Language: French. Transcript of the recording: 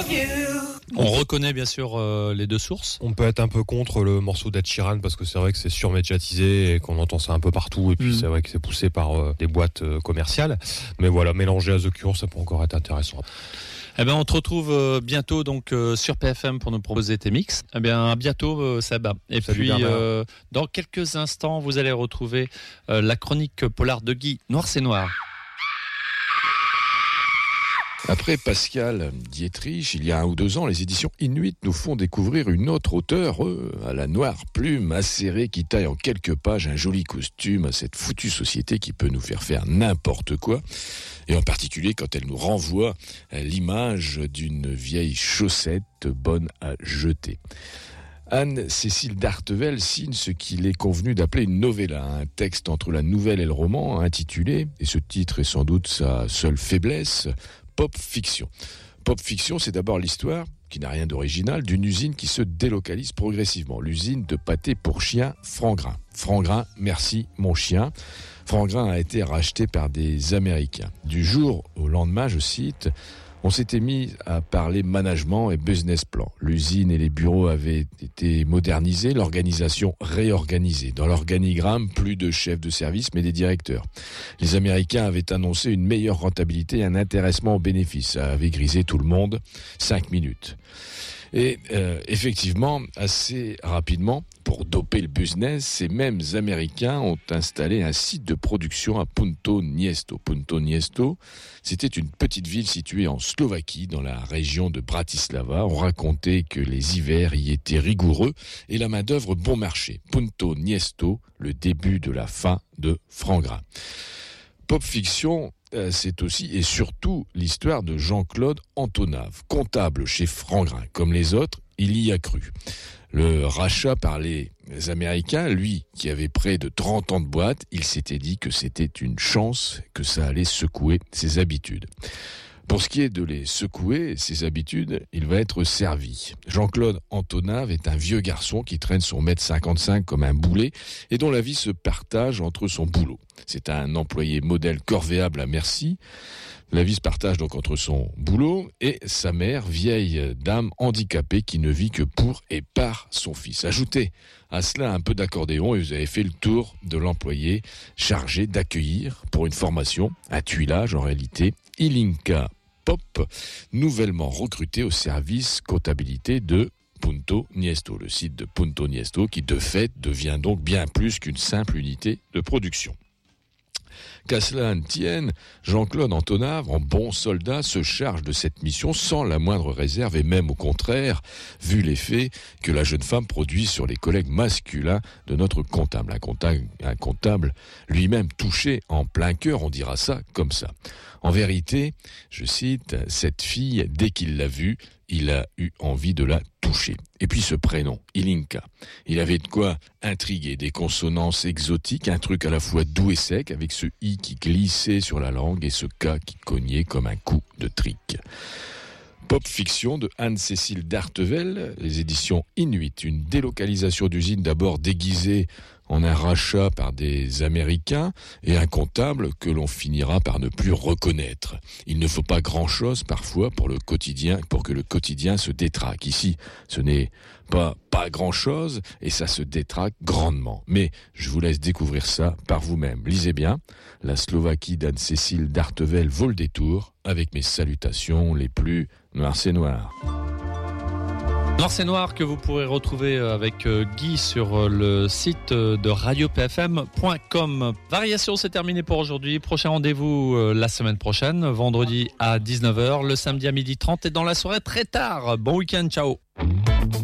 On reconnaît bien sûr les deux sources. On peut être un peu contre le morceau d'Ed Sheeran parce que c'est vrai que c'est surmédiatisé et qu'on entend ça un peu partout et puis c'est vrai que c'est poussé par des boîtes commerciales. Mais voilà, mélanger à The Cure, ça peut encore être intéressant. Eh ben, on te retrouve bientôt donc sur PFM pour nous proposer tes mix. Eh bien, à bientôt, Seb. Et salut, puis, dans quelques instants, vous allez retrouver la chronique polar de Guy, Noir c'est Noir. Après Pascal Dietrich, il y a 1 ou 2 ans, les éditions Inuit nous font découvrir une autre auteure à la noire plume acérée qui taille en quelques pages un joli costume à cette foutue société qui peut nous faire n'importe quoi. Et en particulier quand elle nous renvoie à l'image d'une vieille chaussette bonne à jeter. Anne-Cécile Dartevel signe ce qu'il est convenu d'appeler une novella, un texte entre la nouvelle et le roman intitulé, et ce titre est sans doute sa seule faiblesse, Pop Fiction. Pop Fiction, c'est d'abord l'histoire, qui n'a rien d'original, d'une usine qui se délocalise progressivement. L'usine de pâté pour chiens Frangrain. Frangrain, merci mon chien. Frangrain a été racheté par des Américains. Du jour au lendemain, je cite, on s'était mis à parler management et business plan. L'usine et les bureaux avaient été modernisés, l'organisation réorganisée. Dans l'organigramme, plus de chefs de service, mais des directeurs. Les Américains avaient annoncé une meilleure rentabilité et un intéressement aux bénéfices. Ça avait grisé tout le monde. 5 minutes. Et effectivement, assez rapidement, pour doper le business, ces mêmes Américains ont installé un site de production à Punto Niesto. Punto Niesto, c'était une petite ville située en Slovaquie, dans la région de Bratislava. On racontait que les hivers y étaient rigoureux et la main-d'œuvre bon marché. Punto Niesto, le début de la fin de Frangrain. Pop Fiction, c'est aussi et surtout l'histoire de Jean-Claude Antonave, comptable chez Frangrain. Comme les autres, il y a cru. Le rachat par les Américains, lui qui avait près de 30 ans de boîte, il s'était dit que c'était une chance, que ça allait secouer ses habitudes. Pour ce qui est de les secouer, ses habitudes, il va être servi. Jean-Claude Antonave est un vieux garçon qui traîne son 1m55 comme un boulet et dont la vie se partage entre son boulot. C'est un employé modèle corvéable à merci. La vie se partage donc entre son boulot et sa mère, vieille dame handicapée qui ne vit que pour et par son fils. Ajoutez à cela un peu d'accordéon et vous avez fait le tour de l'employé chargé d'accueillir pour une formation, un tuilage en réalité, Ilinka Pop, nouvellement recruté au service comptabilité de Punto Niesto, le site de Punto Niesto qui de fait devient donc bien plus qu'une simple unité de production. Qu'à cela ne tienne, Jean-Claude Antonave, en bon soldat, se charge de cette mission sans la moindre réserve et même au contraire, vu l'effet que la jeune femme produit sur les collègues masculins de notre comptable. Un comptable lui-même touché en plein cœur, on dira ça comme ça. En vérité, je cite, cette fille, dès qu'il l'a vue, il a eu envie de la toucher. Et puis ce prénom, Ilinka. Il avait de quoi intriguer, des consonances exotiques, un truc à la fois doux et sec, avec ce i qui glissait sur la langue et ce k qui cognait comme un coup de trique. Pop Fiction de Anne-Cécile Dartevel, les éditions Inuit, une délocalisation d'usine d'abord déguisée en un rachat par des Américains et un comptable que l'on finira par ne plus reconnaître. Il ne faut pas grand-chose parfois pour que le quotidien se détraque. Ici, ce n'est pas grand-chose et ça se détraque grandement. Mais je vous laisse découvrir ça par vous-même. Lisez bien, la Slovaquie d'Anne-Cécile Dartevel vaut le détour, avec mes salutations les plus noires c'est noir. Noir c'est Noir que vous pourrez retrouver avec Guy sur le site de radiopfm.com. Variation, c'est terminé pour aujourd'hui. Prochain rendez-vous la semaine prochaine, vendredi à 19h, le samedi à 12h30 et dans la soirée très tard. Bon week-end, ciao.